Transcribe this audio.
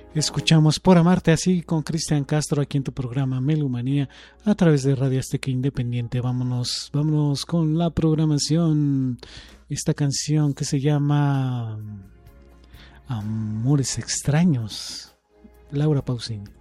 Escuchamos Por Amarte Así con Cristian Castro aquí en tu programa Melomanía a través de Radio Azteca Independiente. Vámonos con la programación. Esta canción que se llama Amores Extraños. Laura Pausini.